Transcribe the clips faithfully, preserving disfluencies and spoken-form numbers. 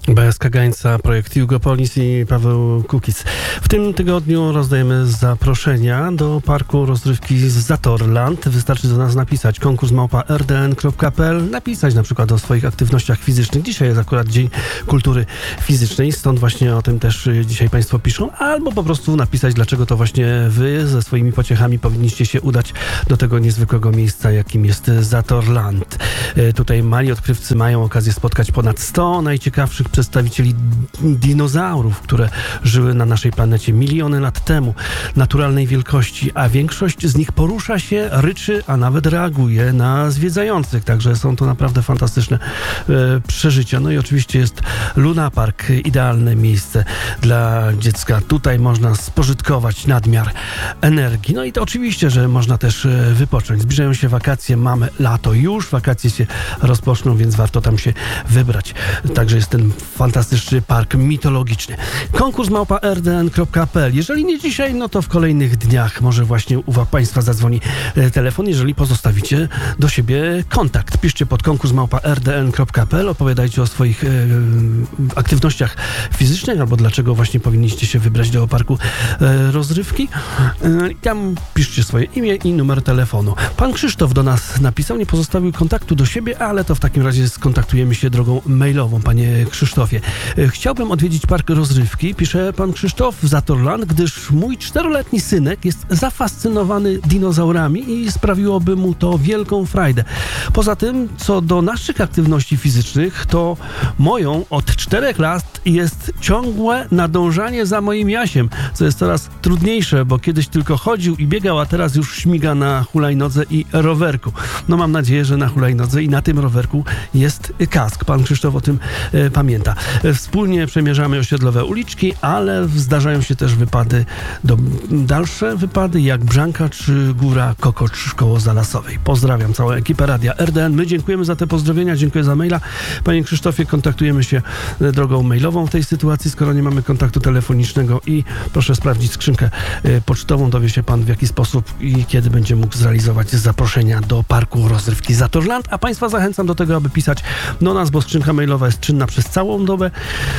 B S Kagańca, projekt Jugopolis i Paweł Kukiz. W tym tygodniu rozdajemy zaproszenia do parku rozrywki Zatorland. Wystarczy do nas napisać konkurs małpa r d n kropka p l, napisać na przykład o swoich aktywnościach fizycznych. Dzisiaj jest akurat Dzień Kultury Fizycznej, stąd właśnie o tym też dzisiaj Państwo piszą, albo po prostu napisać, dlaczego to właśnie Wy ze swoimi pociechami powinniście się udać do tego niezwykłego miejsca, jakim jest Zatorland. Tutaj mali odkrywcy mają okazję spotkać ponad sto najciekawszych przedstawicieli dinozaurów, które żyły na naszej planecie miliony lat temu, naturalnej wielkości, a większość z nich porusza się, ryczy, a nawet reaguje na zwiedzających, także są to naprawdę fantastyczne e, przeżycia. No i oczywiście jest Luna Park, idealne miejsce dla dziecka. Tutaj można spożytkować nadmiar energii. No i to oczywiście, że można też e, wypocząć. Zbliżają się wakacje, mamy lato już, wakacje się rozpoczną, więc warto tam się wybrać. Także jest ten fantastyczny park mitologiczny. Konkurs małpa r d n kropka p l. Jeżeli nie dzisiaj, no to w kolejnych dniach może właśnie u Państwa zadzwoni e, telefon, jeżeli pozostawicie do siebie kontakt. Piszcie pod konkurs małpa r d n kropka p l, opowiadajcie o swoich e, aktywnościach fizycznych, albo dlaczego właśnie powinniście się wybrać do parku e, rozrywki. E, tam piszcie swoje imię i numer telefonu. Pan Krzysztof do nas napisał, nie pozostawił kontaktu do siebie, ale to w takim razie skontaktujemy się drogą mailową, panie Krzysztofie. Chciałbym odwiedzić park rozrywki, pisze pan Krzysztof, w Zatorland, gdyż mój czteroletni synek jest zafascynowany dinozaurami i sprawiłoby mu to wielką frajdę. Poza tym, co do naszych aktywności fizycznych, to moją od czterech lat jest ciągłe nadążanie za moim Jasiem, co jest coraz trudniejsze, bo kiedyś tylko chodził i biegał, a teraz już śmiga na hulajnodze i rowerku. No mam nadzieję, że na hulajnodze i na tym rowerku jest kask. Pan Krzysztof o tym e, pamięta. Wspólnie przemierzamy osiedlowe uliczki, ale zdarzają się też wypady, do, dalsze wypady jak Brzanka czy Góra Kokocz koło Zalasowej. Pozdrawiam całą ekipę Radia R D N. My dziękujemy za te pozdrowienia, dziękuję za maila. Panie Krzysztofie, kontaktujemy się drogą mailową w tej sytuacji, skoro nie mamy kontaktu telefonicznego, i proszę sprawdzić skrzynkę pocztową. Dowie się pan, w jaki sposób i kiedy będzie mógł zrealizować zaproszenia do parku rozrywki Zatorland, a Państwa zachęcam do tego, aby pisać do nas, bo skrzynka mailowa jest czynna przez całą dobę.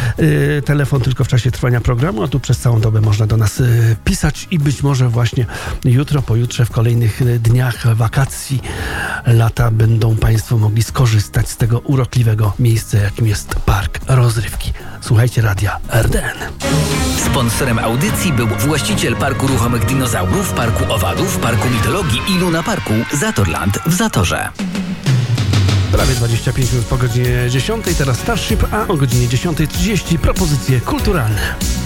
Yy, telefon tylko w czasie trwania programu, a tu przez całą dobę można do nas yy, pisać i być może właśnie jutro, pojutrze, w kolejnych dniach wakacji lata będą Państwo mogli skorzystać z tego urokliwego miejsca, jakim jest park rozrywki. Słuchajcie Radia R D N. Sponsorem audycji był właściciel Parku Ruchomych Dinozaurów, Parku Owadów, Parku Mitologii i Luna Parku Zatorland w Zatorze. Prawie dwadzieścia pięć minut po godzinie dziesiątej, teraz Starship, a o godzinie dziesiąta trzydzieści propozycje kulturalne.